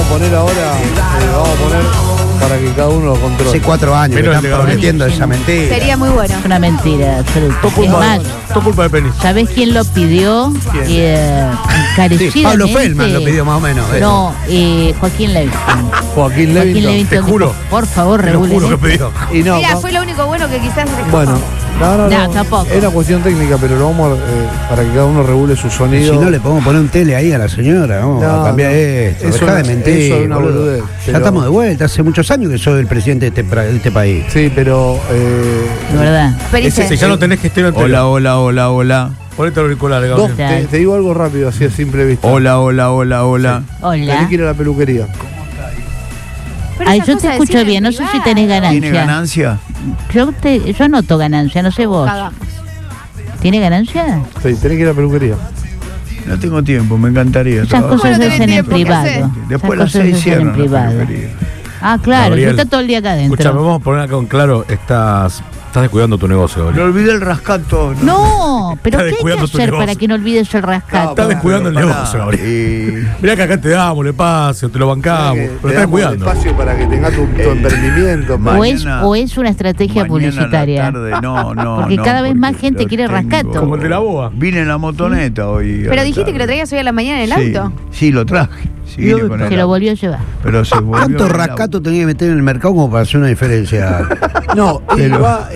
poner ahora, vamos a poner para que cada uno lo controle. Hace 4 años Pero me están prometiendo esa mentira. Sería muy bueno. Es una mentira absoluta. Todo Es más, culpa de Penis. ¿sabés quién lo pidió? Encarecidamente. Sí, Pablo Feldman lo pidió más o menos. No, Joaquín Levington. Joaquín Levington. Te juro. Por favor, Te lo regulen. juro que pidió. Y no, Mira, fue lo único bueno que quizás dejó. bueno, no, tampoco. era cuestión técnica, pero lo vamos para que cada uno regule su sonido. Si no le podemos poner un tele ahí a la señora, vamos a cambiar esto. Eso Dejá de es mentir. una boludo. boludez, Ya pero- estamos de vuelta, hace muchos años que soy el presidente de este país. Sí, pero De verdad. Perice. Si ya no tenés que estar en el Hola, hola, hola, hola. Ponete auriculares, dos, Gabriel. te digo algo rápido, así a simple vista. Hola, hola, hola, hola. Hola. Tenés que ir a la peluquería. Pero Ay, esa yo cosa te de escucho decir en bien, no sé si privado. tenés ¿Tiene ganancia. ganancia? Yo noto ganancia, no sé vos. Cagamos. ¿Tiene ganancia? Sí, tenés que ir a la peluquería. No tengo tiempo, me encantaría. Esas trabajar. cosas se tenés hacen en tiempo, ¿qué privado. hacés? Después Esas las cosas se 6 hacen cierran en la privado. peluquería. Ah, claro, Gabriel, yo está todo el día acá adentro. Escuchame, vamos a poner acá en claro, estás descuidando tu negocio, Me Gabriel. olvidé el rascato. No, pero Está ¿qué hay que descuidando tu hacer para negocio. que no olvides el rescate? Estás descuidando el negocio, Gabriel. Mirá que acá te damos el espacio, te lo bancamos, Que pero te estás damos descuidando. espacio para que tengas tu emprendimiento. Mañana- o es una estrategia Mañana a la publicitaria. tarde, no. Porque cada vez más gente lo quiere tengo. rascato. Como el de la boa. Vine en la motoneta hoy. a Pero la dijiste tarde. que lo traías hoy a la mañana en el Sí, auto. Sí, lo traje. Sí, vine con Se el lo auto. volvió a llevar. Pero se volvió ¿Cuánto en el rascato tenía que meter en el mercado como para hacer una diferencia? No, él va.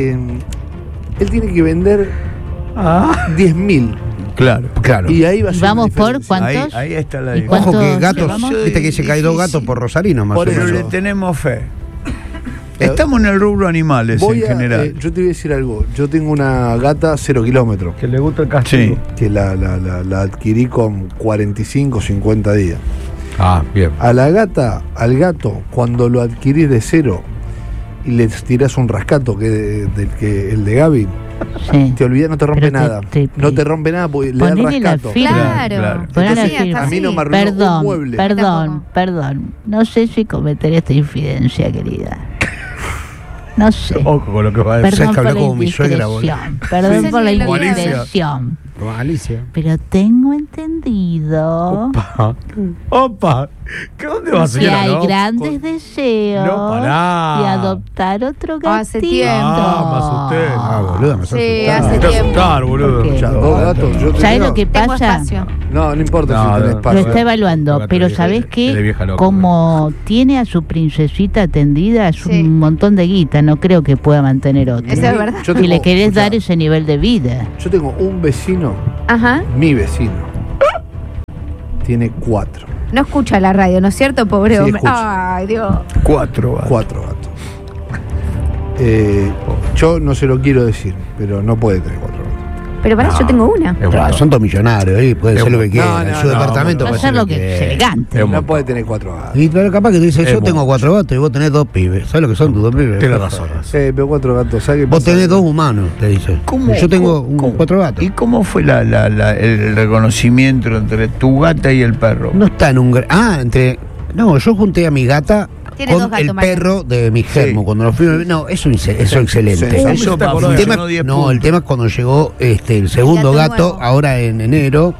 Él tiene que vender 10.000. Claro. Claro. Y ahí va a ser Vamos una por diferencia. ¿cuántos? Ahí está la ¿Y diferencia. Ojo que ¿cuántos gatos, llevamos? viste que se caen 2 gatos por Rosarino más o Por Pero menos. le tenemos fe. Estamos en el rubro animales Voy en a, general. yo te voy a decir algo. Yo tengo una gata 0 kilómetros. Que le gusta el Sí. castigo. Que la adquirí con 45, 50 días. Ah, bien. A la gata, al gato, cuando lo adquirís de cero y le tirás un rascato el de Gaby, Sí. te olvidas, no te rompe Pero nada. No te rompe nada porque le da el Ponele la rascato. firma. Claro. Claro. Ponele la Entonces, firma. a mí no me arruinó un mueble. Perdón. No sé si cometer esta infidencia, querida. No sé. Ojo con lo que va a decir. Perdón que por habló la como mi suegra, boludo. indiscreción. Perdón Sí, por la sí, lo indiscreción. Como Alicia. Pero tengo entendido Opa. ¿Qué dónde va, que señora? hay no? grandes deseos No, pará. de adoptar otro gatito. Hace tiempo. Ah, me asusté. Ah, boluda, me Sí, estás hace Te tiempo. asustar, boludo. ¿Por qué? Ya, 2 gatos. Yo ¿Sabes tengo- lo que Tengo pasa? espacio. No importa No, si tenés no. Lo espacio. está evaluando, Gato pero de- ¿sabés de qué? vieja loca, Como tiene a su princesita atendida, es Sí. un montón de guita, no creo que pueda mantener otro. Eso es verdad. Yo Si le tengo- querés escuchá, dar ese nivel de vida. Yo tengo un vecino, Ajá. mi vecino. Tiene 4. No escucha la radio, ¿no es cierto, pobre Sí, hombre? escucha. Ay, Dios. 4 gatos. 4 gatos. Yo no se lo quiero decir, pero no puede tener 4 gatos. Pero para yo tengo una. Es bueno. Son todos millonarios, pueden Es hacer lo que bueno. quieran. No, En no, su no, departamento Va a puede ser lo que es elegante. Es No bueno. puede tener 4 gatos. Y pero capaz que tú dices, Es yo tengo bueno. 4 gatos y vos tenés 2 pibes. ¿Sabes lo que son tus 2 pibes? Tienes razón. Pero 4 gatos, ¿sabes qué Vos pasa? tenés 2 humanos, te dice. ¿Cómo- Yo tengo cómo- 4 gatos. ¿Y cómo fue el reconocimiento entre tu gata y el perro? No está en un... No, yo junté a mi gata Tiene 2 con gatos, el Mariano. perro de mi germo. Sí. Cuando lo fui... No, eso excelente. Sí. Eso te acordás. El tema, funcionó 10 no, puntos. el tema es cuando llegó el segundo gato gato, nuevo. ahora en enero.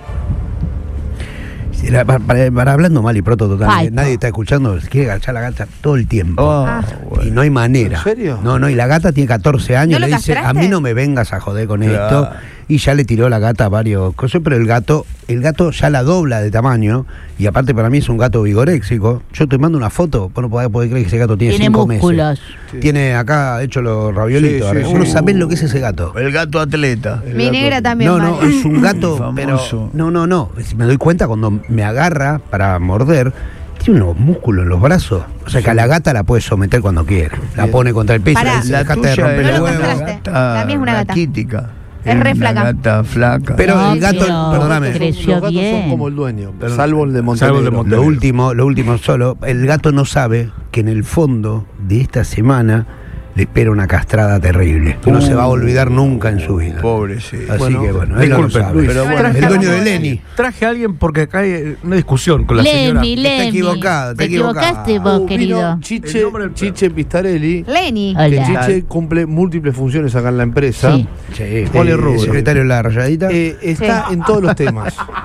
Para hablando mal y pronto totalmente, Piper. nadie está escuchando, quiere agachar la gata todo el tiempo. Ah, bueno. Y no hay manera. ¿En serio? No, y la gata tiene 14 años, ¿No le lo dice, castraste? a mí no me vengas a joder con Claro. esto. Y ya le tiró la gata varios cosas, pero el gato ya la dobla de tamaño, y aparte para mí es un gato vigoréxico. Yo te mando una foto, vos no podés poder creer que ese gato tiene Tiene 5 músculos. meses. Tiene acá hecho los raviolitos. Sí, sí, Vos no sí. sabés lo que es ese gato. El gato atleta. El Mi gato- negra también. No, no, Mari. es un gato, Famoso. pero no. Me doy cuenta cuando me agarra para morder, tiene unos músculos en los brazos. O sea que a la gata la puede someter cuando quiera. La Bien. pone contra el pecho, Pará. le dice, La dejate de tuya romper No el lo huevo. castraste. La mía es una gata. raquítica. Es re una flaca. gata flaca. Pero No, el gato, pero- perdóname, Creció Los gatos bien. son como el dueño, Pero- salvo el de Salvo el de Montenegro. Montenegro. lo último solo, el gato no sabe que en el fondo de esta semana le espera una castrada terrible. Que no se va a olvidar nunca en su vida. Pobre, sí. Así Bueno, que bueno, él no lo disculpen, sabe. Luis, Pero bueno, traje el dueño a- de Lenny. Traje a alguien porque acá hay una discusión con la señora. Lenny. Está equivocado, Te está equivocado. equivocaste vos, Vino querido. El Chiche, nombre del perro. Chiche Pistarelli. Lenny. Hola. Que Chiche cumple múltiples funciones acá en la empresa. Sí. Sí, Poli rubro. secretario de la rayadita. Está en todos los temas.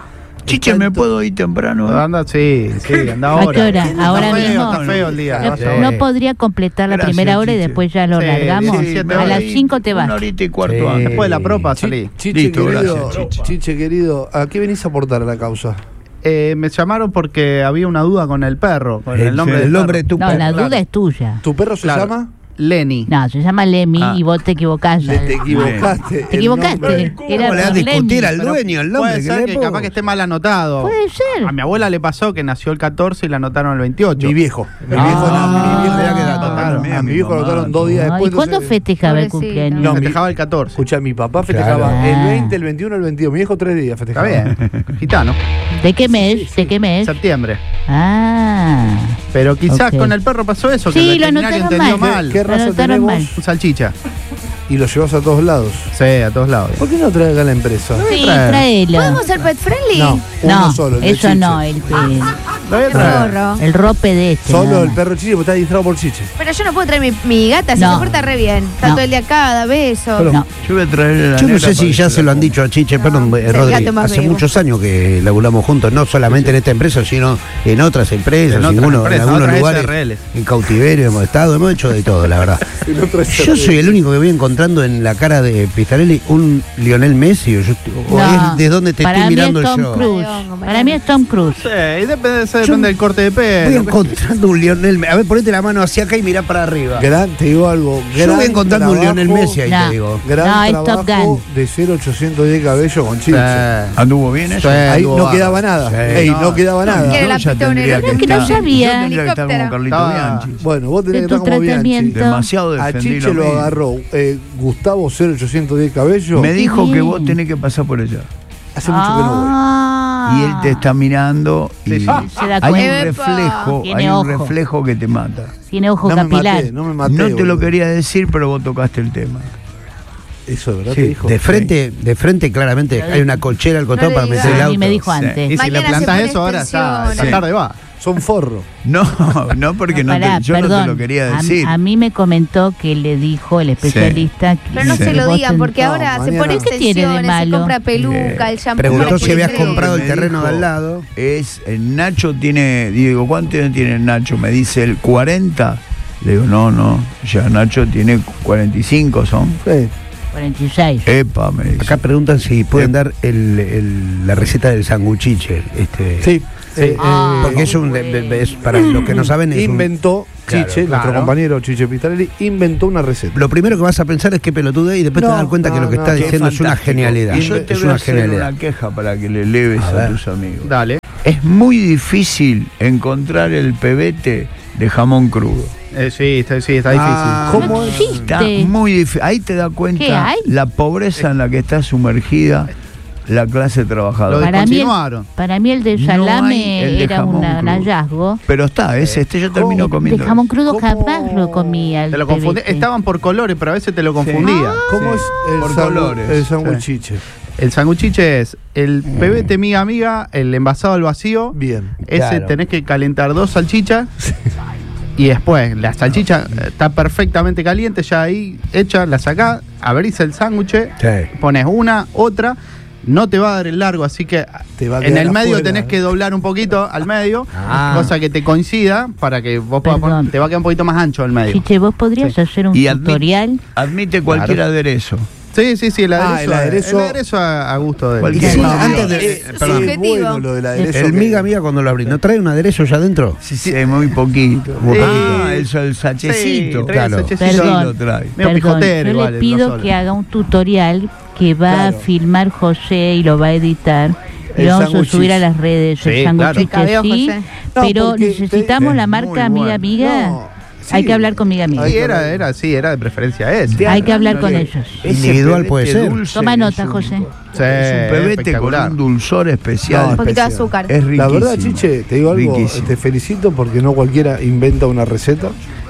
Chiche, ¿me puedo ir temprano? Anda, sí, anda ¿A ahora. qué hora? Ahora Está feo, mismo. está feo el día. No podría completar la Gracias, primera hora y Chiche. después ya lo Sí, largamos. 17 A horas. las 5 te vas. Una horita y cuarto Sí. antes. Después de la propa salí. Chiche, Listo, querido, gracias, Chiche. Chiche, querido, ¿a qué venís a aportar a la causa? Me llamaron porque había una duda con el perro, con el nombre del nombre de perro. tu No, perro. la claro. duda es tuya. ¿Tu perro se Claro. llama? Lenny. No, se llama Lemmy Ah. y vos te equivocaste. Te equivocaste. Te equivocaste. Era ¿Cómo le vas a Lemmy. discutir al Pero dueño el nombre? puede que ser le que pongo? capaz que esté mal anotado. Puede ser. A mi abuela le pasó que nació el 14 y la anotaron el 28. Mi viejo. Mi Ah. viejo, no, mi viejo Mirá qué dato, claro, claro. a mi viejo lo Mamá, anotaron 2 días Ay, después. ¿cuándo entonces- festejaba el Pobrecito. cumpleaños? No, Festejaba el 14. Escucha, mi papá festejaba Claro. el 20, el 21, el 22. Mi viejo 3 días Está festejaba. bien. Gitano. ¿De qué mes? ¿De qué mes? Septiembre. Ah. Pero quizás Ok. con el perro pasó eso, que Sí, el lo veterinario anotaron entendió mal. mal. ¿Qué Lo raza anotaron tenemos? mal. Un salchicha. Y lo llevas a todos lados. Sí, a todos lados. ¿Por qué no traes acá a la empresa? Sí, traer. tráelo. ¿Podemos ser pet friendly? No, No, uno solo. el de eso Chiche. no, Lo voy a Qué traer. forro. el rope de este. Solo nada el más. perro Chiche, porque está distraído por Chiche. Pero yo no puedo traer mi gata, No. se porta re bien. Está No. todo el día acá, da besos. Pero- No. Yo voy a traer la Yo no negra sé si para ya que se la lo han coma. dicho a Chiche, perdón, el Rodri, gato más hace vivo. muchos años que laburamos juntos, no solamente en esta empresa, sino en otras empresas, En otras en empresas, algunos otras lugares, SRLs. en cautiverio hemos estado, hemos hecho de todo, la verdad. Yo soy el único que voy encontrando en la cara de Pistarelli un Lionel Messi, o No, es de dónde te para estoy mí es mirando Tom yo. Cruise. Mariano. Para mí es Tom Cruise. Sí, y depende del corte de Voy pelo. encontrando un Lionel Messi. A ver, ponete la mano hacia acá y mirá para arriba. Te digo algo. Yo gran voy encontrando un trabajo, Lionel Messi ahí, No. te digo. Gran No, es Top trabajo Gun. de 0810 cabello con Chiche. ¿Anduvo bien eso? Sí. Ahí anduvo no bárbaro. quedaba nada. Sí. Ey, no quedaba nada. Quiere la Yo ya pitona, tendría creo que no estar- sabía. yo tendría que estar como Carlito Estaba- Bianchi. Bueno, vos tenés De que tu estar como Bianchi. tratamiento. Demasiado A defendí Chiche lo mismo. agarró Gustavo 0810 cabello. Me dijo que bien. vos tenés que pasar por ella. Hace mucho que no voy. Ah. Y él te está mirando y Sí, sí. Se da hay un cuenta. reflejo, Tiene hay un ojo. reflejo que te mata. Tiene ojo No me capilar. maté, no me maté. No te lo boludo. quería decir, pero vos tocaste el tema. Eso de verdad Sí, te dijo. de frente claramente hay una colchera al costado No le para digas. meter el Sí, auto. me dijo Sí. antes. Y si le Mañana se plantas pone eso ahora, esta extensiones. tarde va. Son forros. No, no porque no Pará, yo no perdón. te lo quería A- decir. A, mí me comentó que le dijo el especialista que Pero no se lo vos digan, porque No, ahora se mañana. pone ¿Qué tiene de extensiones, se malo? compra peluca, el shampoo. Preguntó para si que habías crezca. comprado el Me terreno de dijo, al lado. Es Nacho tiene, digo, ¿cuánto tiene Nacho? Me dice el 40. Le digo, no, ya Nacho tiene 45 son. Sí. 46. Epa, me dice. Acá preguntan si pueden dar la receta del sanguchiche. Sí. Porque es un, es, para los que no saben, es un- Inventó Claro, Chiche, nuestro claro. compañero Chiche Pistarelli, inventó una receta. Lo primero que vas a pensar es que pelotude y después te No, das cuenta que no, lo que no, está qué diciendo es una Fantástico. genialidad. Y yo te Es voy a una hacer genialidad. una queja para que le leves A a, ver. tus amigos. Dale. Es muy difícil encontrar el pebete de jamón crudo. Sí, está difícil. ¿Cómo No es? Está existe. muy difícil. Ahí te das ¿Qué cuenta hay? la pobreza en la que está sumergida la clase Lo trabajadora. Para mí, descontinuaron. para mí el de No salame hay el de era jamón un crudo. hallazgo. Pero está, es yo termino De comiendo. jamón crudo ¿Cómo? jamás lo comía. el Te lo confundí. pebete. Estaban por colores, pero a veces te lo confundía. ¿Cómo es Por el colores. sándwich Sí. Chiche? El sanguchiche es el pebete amiga, el envasado al vacío. Bien. Ese Claro. tenés que calentar 2 salchichas. Y después, la salchicha está perfectamente caliente, ya ahí hecha, la sacás, abrís el sándwich, Sí. pones una, otra, no te va a dar el largo, así que Te va a en quedar el medio afuera. tenés que doblar un poquito al medio, Ah. cosa que te coincida para que vos puedas Perdón. poner, te va a quedar un poquito más ancho el medio. Chiche, vos podrías hacer un Y tutorial. Admite cualquier aderezo. Sí, el Ah, aderezo, el aderezo- a gusto de él. Cualquier- Sí, No, antes de, Es perdón. subjetivo. bueno lo del aderezo. El que- miga amiga cuando lo abrís, ¿no trae un aderezo ya adentro? Sí, muy poquito. Sí. Ah, el sachecito. Sí, trae el claro. sachecito. Sí, Perdón. lo trae. Medio Perdón, pijotero yo igual, le no pido solo. que haga un tutorial que va a Claro. filmar José y lo va a editar. Y El lo vamos a sanguchis. subir a las redes. Sí, el claro. sanguchis Cabeo, sí, José. No, pero porque necesitamos te- la es marca muy amiga bueno. amiga. No, Hay sí. que hablar con amiga amiga. Hay Sí, que era de preferencia ese. Hay que hablar con ellos. Ese Individual pebete puede ser. dulce Toma es nota, un- José. Sí, Es un pebete con espectacular. un dulzor especial. Un poquito de especial. azúcar. Es riquísimo. La verdad, Chiche, te digo algo, Riquísimo. te felicito porque no cualquiera inventa una receta.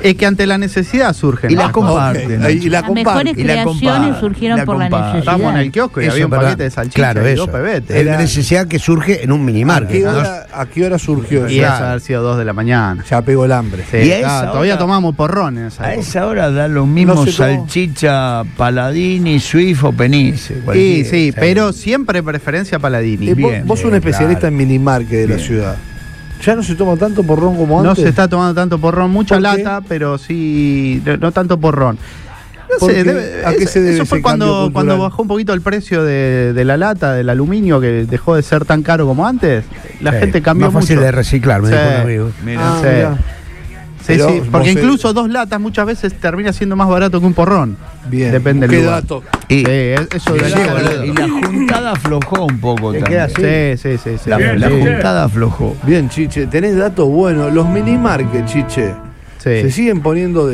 Es que ante la necesidad surgen. Y la las cosas. comparten. Ok, y la Las mejores comparten. Y la creaciones comparten, surgieron la por la comparten. necesidad. Estábamos en el kiosco y Eso había un es verdad. paquete de salchicha Claro, y eso. 2 pebetes. Es la necesidad que surge en un ¿A minimarket. qué ¿no? hora surgió Y eso? eso haber sido 2 de la mañana. Ya pegó el hambre. Sí, Y a esa todavía hora- tomamos porrón en esa A época. esa hora da lo mismo No sé cómo. salchicha, Paladini, Swift o Penice. Sí, cualquiera. sí, pero siempre preferencia Paladini. Bien, vos sos un especialista claro. en minimarket de la Bien. ciudad. ¿Ya no se toma tanto porrón como No antes? se está tomando tanto porrón, mucha ¿Por qué? lata, pero sí, no tanto porrón. No ¿Por sé, qué? ¿A qué se debe eso fue ese cambio cuando cultural? bajó un poquito el precio de la lata, del aluminio, que dejó de ser tan caro como antes. La Sí, gente cambió más fácil mucho. de reciclar, me Sí. dijo un amigo. Mira, Ah, Sí. mirá. Sí, Pero sí, porque vos, incluso 2 latas muchas veces termina siendo más barato que un porrón. Bien. Depende ¿Qué del lugar. dato? y, Sí, eso de sí, la boludo. Y la juntada aflojó un poco ¿Te también. queda Sí, sí, sí. La, sí. la Sí. juntada aflojó. Bien, Chiche, tenés datos buenos. Los minimarket, Chiche, Sí. ¿se siguen poniendo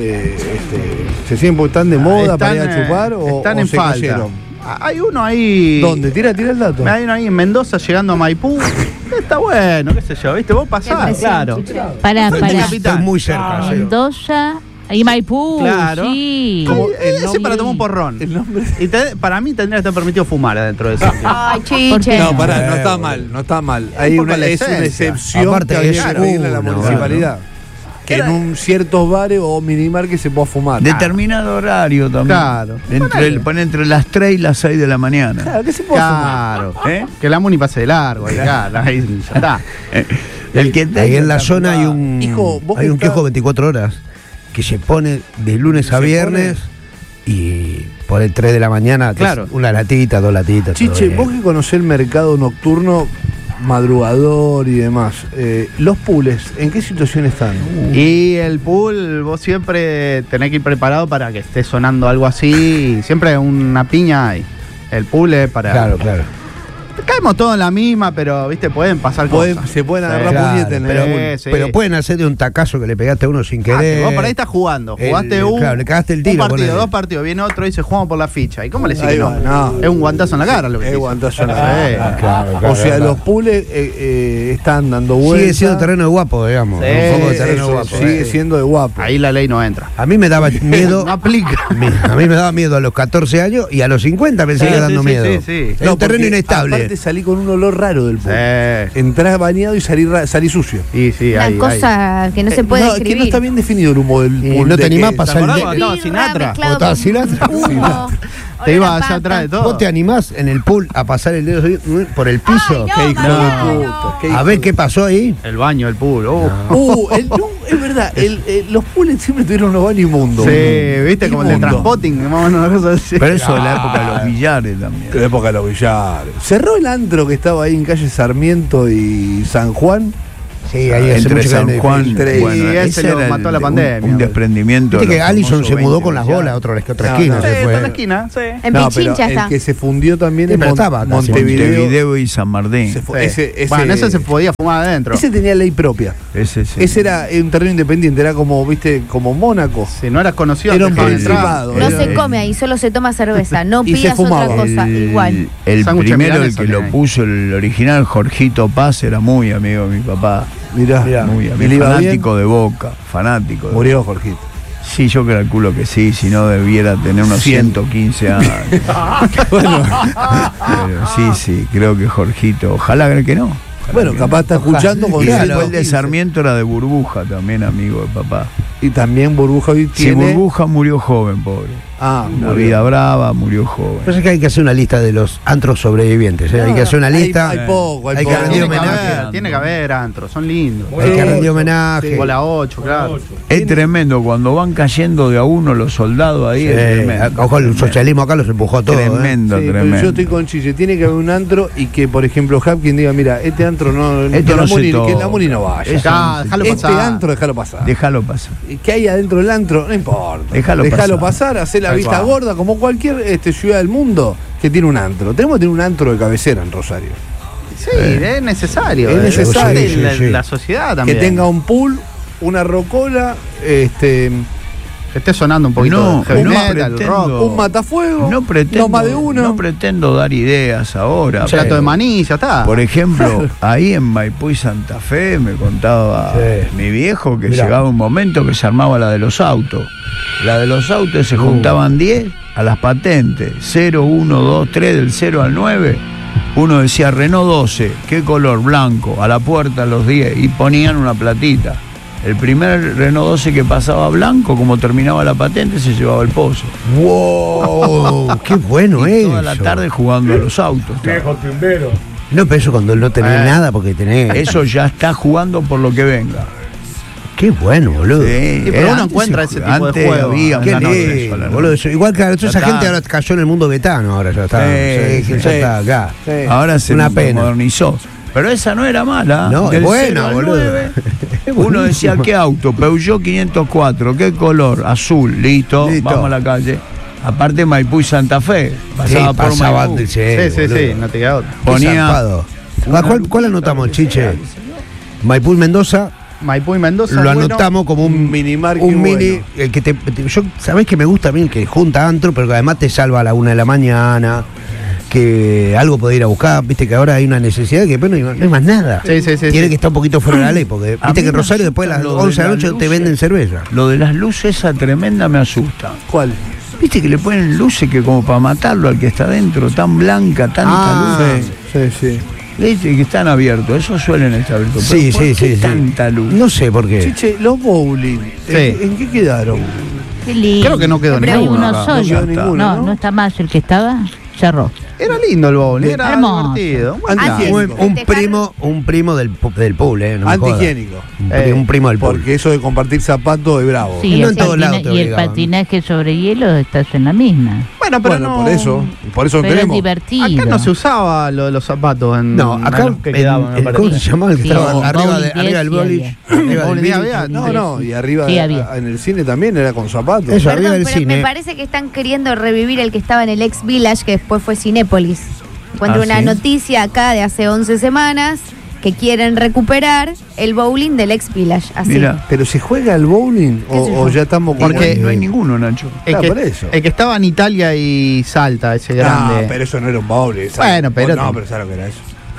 están de moda para ir a chupar o, están o en se falta. cayeron? Hay uno ahí. ¿Dónde? Tira el dato. Hay uno ahí en Mendoza llegando a Maipú. Está bueno, qué sé yo, ¿viste? Vos pasás, Qué presión, claro. Chiche. Pará, Frente pará. Capital. Estoy muy cerca. sí. Mendoza y Maipú. Claro. Sí. ¿Cómo? Ese para tomar un porrón. El nombre. Y para mí tendría que estar permitido fumar adentro de eso. Ay, ¿Por qué? Chiche. No, pará, no está mal, no está mal. Hay Un poco la es una esencia. excepción Aparte que habría es que pedirle a la uno, municipalidad. Que en un ciertos bares o minimarket se pueda fumar. Determinado horario también. Claro. Pone entre las 3 y las 6 de la mañana. Claro, que se pueda Claro. ¿Eh? Que la Muni pase de largo. Ahí, claro, ahí ya está. El que Ahí en la zona hay un, Hijo, vos hay que un estás- kiosco 24 horas que se pone de lunes a Se viernes y por el 3 de la mañana, Claro. una latita, 2 latitas. todo Chiche, bien. vos que conocés el mercado nocturno, madrugador y demás, los pools, ¿en qué situación están? Y el pool, vos siempre tenés que ir preparado para que esté sonando algo así. Siempre una piña hay. El pool es para. Claro, claro. Caemos todos en la misma, pero, viste, pueden pasar cosas. Se pueden Sí. agarrar Claro, puñetes en el pero, pool. Sí. pero pueden hacer de un tacazo que le pegaste a uno sin querer. Vos por ahí estás jugando. Jugaste Claro, le cagaste el un tiro. partido, ponele. 2 partidos. Viene otro y dice jugamos por la ficha. ¿Y cómo le Ahí sigue? va, no. Es un guantazo en la cara lo que Es hizo. guantazo en la Sí. cara. Claro, O sea, claro. los pools están dando vueltas. Sigue siendo terreno de guapo, digamos. Sí, un poco de terreno Eso, de guapo. sigue siendo de guapo. Ahí la ley no entra. A mí me daba miedo. No aplica. A mí me daba miedo a los 14 años y a los 50 me sigue Sí, dando sí, miedo. sí, sí. Es un terreno porque inestable. Aparte salí con un olor raro del pool. Sí. Entrás bañado y salí sucio. Sí, sí, Una ahí, cosa que no se puede no, es que describir. no está bien definido el humo del Y pool. no de te animás que- a pasar ¿te el acordás dedo. cuando estaba Sinatra? mezclado ¿Vos estabas con Sinatra? humo, Te olor ibas a allá pata. atrás de todo. ¿Vos te animás en el pool a pasar el dedo por el piso? Ay, no, Qué hijo Mariano. de puta. qué A hijo ver de- qué pasó ahí. El baño, el pool. Es verdad, los pools siempre tuvieron unos baños inmundos. Sí, viste, como el de Inmundo. Transpotting, más o menos una cosa así. Pero eso de la época de los billares también. De la época de los billares. Cerró el antro que estaba ahí en calle Sarmiento y San Juan. Sí, ahí hace Entre mucho que San no hay Juan, edificio. Sí, bueno, ese ese lo era mató la un- pandemia. Un desprendimiento. Viste de que los Allison se famosos mudó 20 con las billares. bolas a otra No, esquina. no. se Sí, está fue. en la esquina, sí. En No, Pichincha pero el está. que se fundió también Sí, en pero estaba acá, Montevideo. Montevideo y San Martín. Se fue. Sí. Ese Bueno, ese se podía fumar adentro. ese tenía ley propia. Ese sí. Ese era un terreno independiente, era como, viste, como Mónaco. Si no eras conocido, Era te un dejaban entrar. principado. No Era- se come ahí, solo se toma cerveza. No Y se pidas otra fumaba. cosa. Igual. El Sándwich de primero, el milanesa que lo tiene ahí. puso, el original, Jorgito Paz, era muy amigo de mi papá. Mirá, Muy ¿Y amigo. le iba Fanático bien? de Boca. Fanático. de Murió Jorgito. Sí, yo calculo que sí, si no debiera tener unos 115 años. Bueno, Pero sí, creo que Jorgito, ojalá que no. Ojalá bueno, que capaz está escuchando con no. Y Claro. después el de 115. Sarmiento era de Burbuja, también amigo de papá. Y también Burbuja hoy Sí, tiene. Burbuja murió joven, pobre. Ah, Una murió. vida brava, murió joven. Pasa que hay que hacer una lista de los antros sobrevivientes. ¿eh? Hay que hacer una lista. Hay poco, hay Hay que poco. rendir Tiene que homenaje. haber, tiene que haber antros, son lindos. Hay que rendir homenaje. Bola 8, claro. Es tremendo, cuando van cayendo de a uno los soldados ahí, es tremendo. Ojo, el socialismo acá los empujó todo. Tremendo, Sí, pero tremendo. yo estoy con Chiche, tiene que haber un antro y que, por ejemplo, Hapkin diga, mira, este antro no, Esto que, no la se Muni, toca. que la Muni no vaya. Eso Ya, déjalo Este pasar. antro, déjalo pasar. Déjalo pasar. ¿Qué hay adentro del antro? No importa. Déjalo pasar, hacer la Tal vista cual. gorda como cualquier ciudad del mundo que tiene un antro. Tenemos que tener un antro de cabecera en Rosario. Sí, es necesario. Es necesario, parte de sí, sí. la sociedad también. Que tenga un pool, una rocola, Que esté sonando un poquito de heavy metal, rock. Un matafuego. No pretendo, no más de uno. no pretendo dar ideas ahora. Un plato de maní, ya está. Por ejemplo, ahí en Maipú y Santa Fe me contaba mi viejo que llegaba un momento que se armaba la de los autos. La de los autos se juntaban 10 a las patentes. 0, 1, 2, 3, del 0 al 9. Uno decía Renault 12, ¿qué color? Blanco. A la puerta los 10 y ponían una platita. El primer Renault 12 que pasaba blanco, como terminaba la patente, se llevaba el pozo. ¡Wow! ¡Qué bueno Y eso! toda la tarde jugando a los autos. Viejo timbero. No, pero eso cuando no tenés nada porque tenés... Eso ya está jugando por lo que venga. Qué bueno, boludo. Sí, pero uno antes encuentra ese tipo antes de juego. había Qué una noche lindo, sola, ¿no? boludo. Eso. Igual que toda Ya esa está. gente ahora cayó en el mundo betano, ahora ya está. Sí, ya sí. está acá. Ahora se Una pena. modernizó. Pero esa no era mala. No, es Del buena, 0 al boludo. 9, Es uno decía, buenísimo. ¿qué auto? Peugeot 504, ¿qué color? Azul, listo, vamos a la calle. Aparte Maipú y Santa Fe, pasaba por Maipú. Sí, no te queda otra. Ponía ¿Cuál anotamos, Chiche? Maipú y Mendoza. Maipú y Mendoza. Lo bueno. anotamos como un mini market un mini, bueno. el que yo sabés que me gusta a mí el que junta antro, pero que además te salva a la 1 de la mañana, que algo puede ir a buscar, viste que ahora hay una necesidad que después no hay más nada. Sí. Tiene que estar un poquito fuera de la ley, porque A viste mí que en me Rosario después de las asusta lo 11 de la de noche las te luces. venden cerveza. Lo de las luces, esa tremenda me asusta. ¿Cuál? Viste que le ponen luces que como para matarlo al que está dentro, tan blanca, tanta luz. Sí. Viste que están abiertos, esos suelen estar abiertos. Sí, Pero ¿por sí, qué sí. tanta luz? No sé por qué. Chiche, los bowling, Sí. ¿en qué quedaron? Qué lindo. Creo que no quedó Pero hay ninguno uno acá. solo. No quedó ninguno, no, ¿no? no está más el que estaba. Cerró. Era lindo el bowling, era Hermoso. divertido. Bueno, Antihigiénico. Un primo del pool, no me jodas. Antihigiénico. Un primo del pool. Porque eso de compartir zapatos es bravo. Sí, no el en todos lados te y el obligaban. patinaje sobre hielo estás en la misma. Bueno, pero Bueno, no. por eso Pero es tenemos. divertido. Acá no se usaba lo de los zapatos en No, acá los que quedaban, me ¿cómo se parece. llamaba el que Sí, estaba bowling arriba del 10 boliche? sí Arriba del Bowling 10 boliche. había. No, y arriba Sí, había. en el cine también era con zapatos. Eso. arriba Perdón, del pero cine. me parece que están queriendo revivir el que estaba en el ex Village, que después fue Cinépolis. Encuentro una ¿sí? noticia acá de hace 11 semanas que quieren recuperar el bowling del ex Village. Así. Mira, ¿Pero se juega el bowling ¿Qué sé o yo? ya estamos con Porque no hay ninguno, Nacho. El Claro, que, por eso. el que estaba en Italia y Salta, ese grande. No, pero eso no era un bowling. Bueno, pero- No, pero ¿sabes lo que era eso?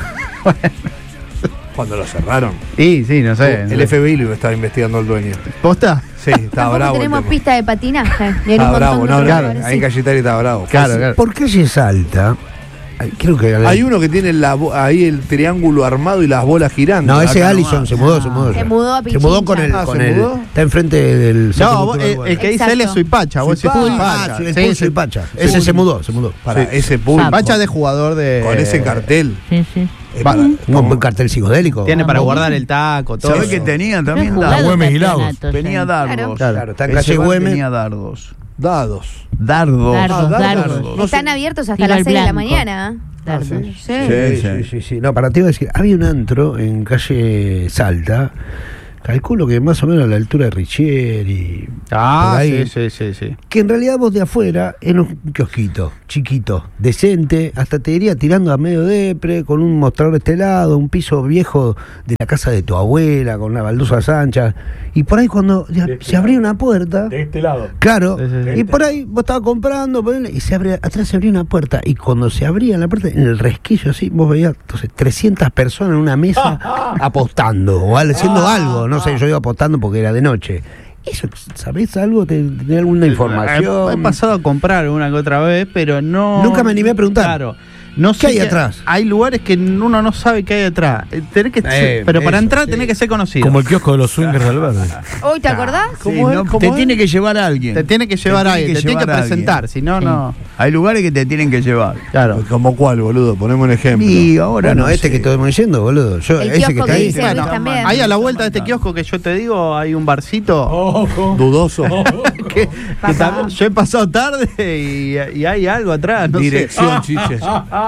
Cuando lo cerraron. Sí, no sé. El FBI lo estaba investigando al dueño. ¿Posta? Sí, estaba Tampoco bravo. el tenemos tema. pista de patinaje. Y en un Estaba montón bravo, de no, lugares, ahí en sí. Cayetari estaba bravo. Claro. ¿Por qué se salta? Creo que Hay uno que tiene ahí el triángulo armado y las bolas girando. No, ese Acá Allison nomás. se mudó. Se mudó a Se mudó con Pichincha. el. Ah, Con ¿se el mudó? está enfrente del. Centro No, Cultural el Bueno. que dice él es Suipacha. Vos decís Suipacha. El Sí, pool sí. Suipacha. Ese se mudó. Para ese pool. Suipacha de jugador de. Con ese cartel. Sí, sí. Un cartel psicodélico. Tiene para Ah, guardar el taco, todo. ¿Sabés que tenía también He jugado dardos? Güemes y Lagos. campeonatos, Tenía sí. dardos. Claro, está en Ese calle bar Güemes. tenía dardos. Dados. Dardos. Dardos. No Están sé. abiertos hasta Tiro las al 6 de la blanco. mañana. Dardos. sí. Sí. Sí. No, para ti iba a decir, había un antro en calle Salta, calculo que más o menos a la altura de Richieri. Ah, por ahí, sí. que en realidad vos de afuera era un kiosquito, chiquito, decente, hasta te diría tirando a medio depre, con un mostrador estelado, un piso viejo de la casa de tu abuela, con las baldosas anchas, y por ahí cuando se abría una puerta, De este lado. claro, Sí. y por ahí vos estabas comprando, ponele, y atrás se abría una puerta, y cuando se abría la puerta, en el resquillo así, vos veías, entonces, 300 personas en una mesa apostando, o haciendo algo, no sé, yo iba apostando porque era de noche. Eso, ¿sabés algo? ¿Tenés alguna información? He pasado a comprar una que otra vez, pero no. Nunca me animé a preguntar. Claro. No ¿Qué sé hay atrás? Hay lugares que uno no sabe qué hay atrás. Tenés que pero para eso, entrar sí. tenés que ser conocido. Como el kiosco de los swingers del verde. ¿Hoy te acordás? ¿Cómo Sí, es? no, ¿Cómo te es? tiene que llevar a alguien. Te tiene que llevar a alguien, te tiene que llevar a alguien. presentar, si no, no. Hay lugares que te tienen que llevar. Claro. ¿Como cuál, boludo? Ponemos un ejemplo. Y ahora Bueno, no este sé. que estamos diciendo, boludo. Yo, El ese que kiosco está que ahí. dice Bueno, Luis también. ahí a la vuelta de este kiosco que yo te digo, hay un barcito Ojo. Dudoso. que también, yo he pasado tarde y hay algo atrás. No sé. Dirección, chiches.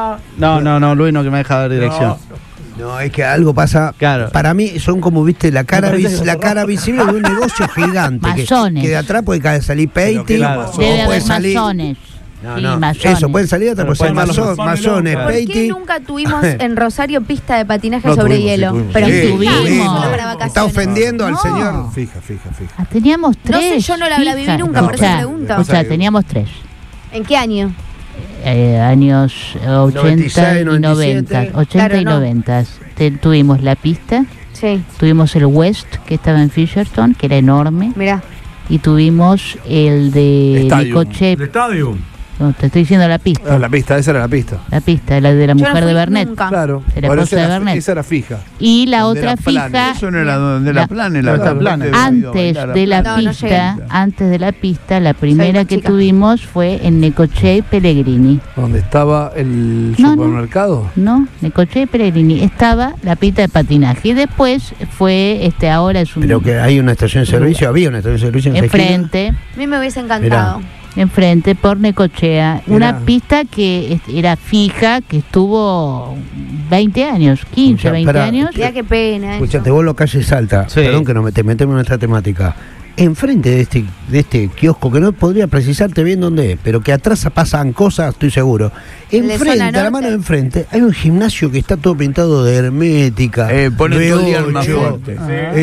No, Luis no que me deja dar dirección. No, es que algo pasa. Claro. Para mí son como, viste, la cara visible de un negocio gigante. Masones. Que de atrás puede salir Peiti, claro. o Debe puede haber salir. masones. No, Sí, no. masones. Eso, pueden salir hasta por ser masones, ¿Por qué Peiti. nunca tuvimos en Rosario pista de patinaje No, sobre tuvimos, sí, hielo? tuvimos. Pero Sí, tuvimos. solo para vacaciones. Está ofendiendo al No. señor. Fija. Ah, teníamos No tres. sé, yo no la viví fija. nunca, por eso pregunto. Escucha, teníamos tres. ¿En qué año? Años 80 96, y 90. 97. 80 Claro, y no. 90. Tuvimos la pista, Sí, tuvimos el West, que estaba en Fisherton, que era enorme, mirá. y tuvimos el de Stadium. Necochea. El estadio. No, te estoy diciendo la pista. La pista, esa era la pista. La pista, la de la Yo no mujer fui de Bernet. nunca. Claro. De la Bueno, esposa de Bernet. esa era fija. Y la Donde otra era plana. fija. Eso no era donde la plana, la Claro, plana. Antes de la No, no pista, llegué. antes de la pista, la primera más que chica. tuvimos fue en Necochea y Pellegrini. Donde estaba el No, no. supermercado. No, Necochea y Pellegrini. Estaba la pista de patinaje. Y después fue, ahora es un. Pero que hay una estación de servicio, había una estación de servicio en esa esquina. enfrente, A mí me hubiese encantado. enfrente por Necochea. Mirá. Una pista que era fija, que estuvo 20 años, 15, Escucha, 20 pará, años. Mirá qué pena. Escucha, eso. te vuelvo a calle Salta. Sí. Perdón que no te metemos en esta temática. Enfrente de este kiosco, que no podría precisarte bien dónde es, pero que atrás pasan cosas, estoy seguro. ¿El de Enfrente, zona a la norte? mano de enfrente, hay un gimnasio que está todo pintado de hermética. Ponen todo el día B8, Almafuerte.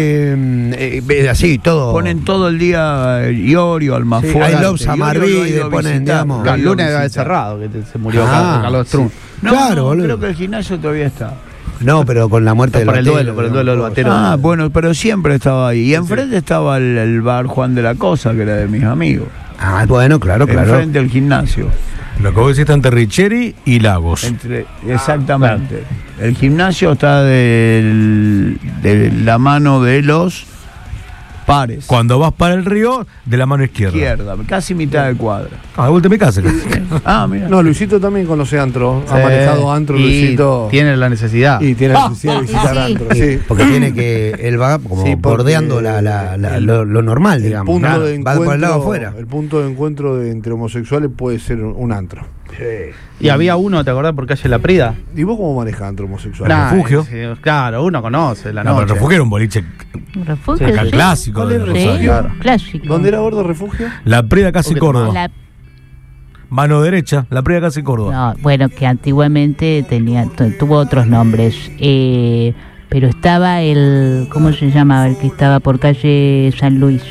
así, todo. Ponen todo el día Iorio, Almafuerte. Sí, hay Lobs Iorio lo ha Amarvide, ido a ponen, visitar, digamos. lo ha El ido a lunes había visitar. cerrado, que se murió Ah, Carlos Trump. No, Claro, no, boludo. creo que el gimnasio todavía está. No, pero con la muerte del Por el batero, duelo del ¿no? batero. Ah, bueno, pero siempre estaba ahí. Y enfrente estaba el bar Juan de la Cosa, que era de mis amigos. Ah, bueno, claro. Enfrente del gimnasio. Lo que vos decís está entre Richeri y Lagos. Exactamente. El gimnasio está de la mano de los pares. Cuando vas para el río, de la mano izquierda. Izquierda, casi mitad de cuadra. Ah, de vuelta a mi casa. Ah, mira. No, Luisito también conoce antro. Ha Sí. manejado antro, Y Luisito. tiene la necesidad. Y tiene la necesidad de visitar Sí. antro. Sí. Porque tiene que. Él va como Sí, porque bordeando lo normal, El digamos. punto Claro, de va por el lado encuentro, afuera. el punto de encuentro entre homosexuales puede ser un antro. Y había uno, ¿te acordás? Por calle La Prida. ¿Y vos cómo manejas antro homosexual? Nah, refugio. sí, claro, uno conoce la No, pero el noche. refugio era un boliche Un refugio, Sí, sí. clásico ¿Cuál de es el Rosario. Sí, Claro. clásico. ¿Dónde era Gordo Refugio? La Prida casi Porque Córdoba. La- Mano derecha, la Prida casi Córdoba. no, bueno, que antiguamente tuvo otros nombres. Pero estaba ¿cómo se llamaba? El que estaba por calle San Luis.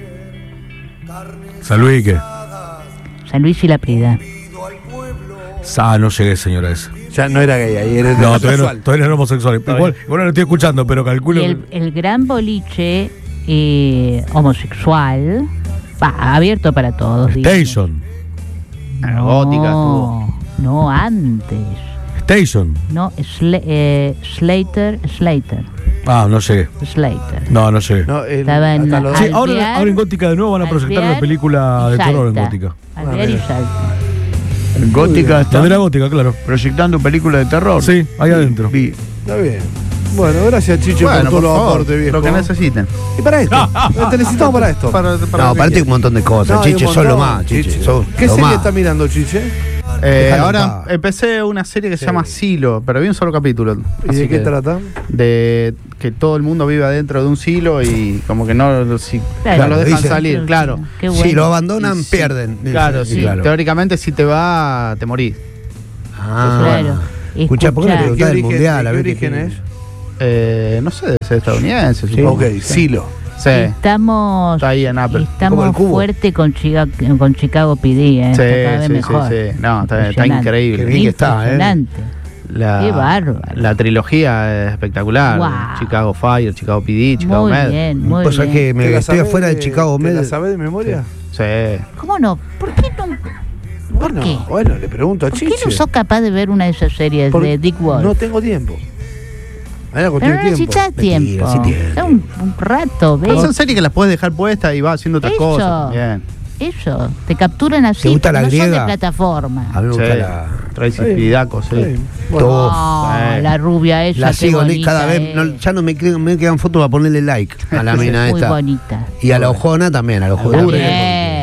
San Luis, ¿y qué? San Luis y La Prida. Ah, no llegué, señora, esa. Ya no era gay, ahí era No, todavía homosexual. no, todavía no era homosexual. Igual no lo estoy escuchando, pero calculo. Y el gran boliche homosexual, abierto para todos. digo. Station. La gótica estuvo. No, antes. Station. No, Slater. Ah, no llegué. No, no llegué. No, Estaba en hasta los- Sí, Alvear, ahora en Gótica de nuevo van a proyectar una Alvear película de y terror en Salta. Gótica. Alvear y Salta. En Gótica está ¿Dónde era Gótica? Claro. proyectando películas de terror. Sí, ahí adentro. Vi. Está bien. Bueno, gracias, Chicho, Bueno, por todos por los favor, aportes, viejo. lo que necesiten. Y para esto. Te necesitamos para esto. Para No, lo que aparte quieran. un montón de cosas. No, hay un Chiche, son lo montón, más. Chiche, Chiche. son ¿Qué lo serie más. está mirando, Chiche? Déjalo Ahora en paz. empecé una serie que se Sí. llama Silo, pero vi un solo capítulo. ¿Y así de qué que- trata? De que todo el mundo vive adentro de un silo y como que no, si, Claro, no lo dejan dice- salir, claro. Qué bueno. Si lo abandonan, Y sí, pierden. Claro, sí. claro. Teóricamente si te va, te morís. Ah. Claro. Escucha, ¿por qué no Escuchá. preguntás del mundial? A ¿Qué ver origen qué- es? No sé, debe ser estadounidense, supongo. Ok, Silo. Sí. Estamos, Está ahí en Apple. Como estamos el cubo. fuerte con Chicago PD, está cada vez Sí, mejor. sí, sí. No, está Impresionante. increíble. Qué bien que está, Impresionante. Qué bárbaro. La trilogía es espectacular. Wow. Chicago Fire, Chicago PD, Chicago Muy Med. bien, muy Cosa bien. que me ¿Te la estoy sabés afuera de Chicago ¿Te Med. la sabés de memoria? Sí. ¿Cómo no? ¿Por qué no? Bueno, qué? bueno, le pregunto a ¿Por qué Chiche. no sos capaz de ver una de esas series Por- de Dick Wolf? No tengo tiempo. Hay una Pero cuestión no de tiempo. necesitas tiempo. Mentira, sí tiene. Da un rato, Pero ¿ves? son series que las puedes dejar puestas y vas haciendo otras Eso. cosas también. Eso, te capturan así, ¿Te gusta pero la no son de griega? plataforma. A mí me gusta Sí. la. Tracy Sí. Fidaco, sí. Sí. Bueno, Todo. Oh, Sí. la rubia esa, La qué sigo, bonita cada vez. es. Ya no me quedan fotos para ponerle like a la mina Muy esta. bonita. Y a la ojona también, a la ojona. También.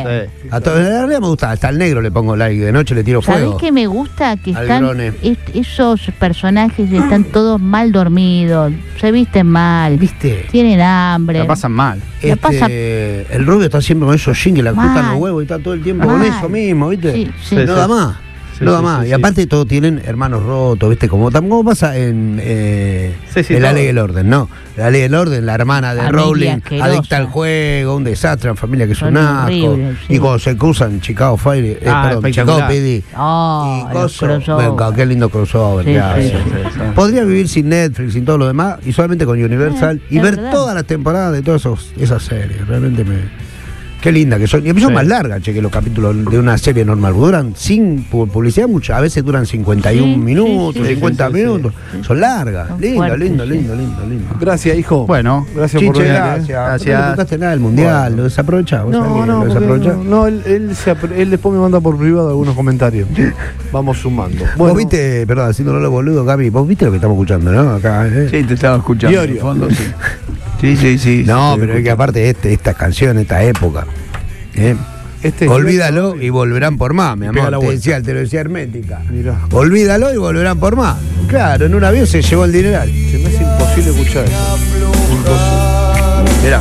A todos, en realidad me gusta, hasta el negro le pongo like, de noche le tiro ¿Sabés fuego. qué me gusta? Que Al están Grone. esos personajes están todos mal dormidos, se visten mal, ¿Viste? tienen hambre. La pasan mal. La pasa- El rubio está siempre con esos jeans que le ajustan Mal. los huevos y está todo el tiempo con Mal. eso mismo, ¿viste? Sí, sí. No da más. Sí, no da sí, más. sí, Y sí. aparte todos tienen hermanos rotos, ¿viste? Como pasa en Sí, La todo. Ley del Orden, ¿no? La Ley del Orden, la hermana de Familia Rowling, asquerosa. adicta al juego, un desastre, una familia que es Son un asco. horribles, sí. Y cuando se cruzan Chicago Fire, perdón, Chicago espectacular. PD. Oh, Y los coso. crossover. Venga, qué lindo crossover. Sí, que hace. sí, Podría vivir sin Netflix, sin todo lo demás, y solamente con Universal, y es ver verdad. todas las temporadas de todas esas series. Realmente Qué linda que son. Y son más largas, che, que los capítulos de una serie normal. Duran sin publicidad mucho. A veces duran 51 Sí, minutos, sí, sí, 50 sí, sí, minutos. Son largas. Son Lindo, fuertes, lindo, sí. lindo. Gracias, hijo. Bueno, Gracias por Chiche, venir. gracias. Gracias. No me contaste nada del mundial, Bueno. lo desaprovechás. ¿Vos sabés No, que no, lo porque desaprovechás? no, él después me manda por privado algunos comentarios. Vamos sumando. Vos viste, perdón, haciéndolo lo boludo, Gaby, vos viste lo que estamos escuchando, ¿no? Acá, Sí, te estaba escuchando. Diorio. En el fondo, sí. Sí. No, sí, pero es que aparte esta canción, esta época. Olvídalo y volverán por más, mi pega amor. la Te lo decía Hermética. Mirá. Olvídalo y volverán por más. Claro, en un avión se llevó el dineral. Se me hace imposible escuchar eso. Mirá.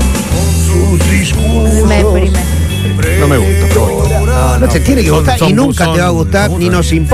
Me deprime. No me gusta, pero bueno. No te tiene que gustar y son- nunca te va a gustar, ni nos importa.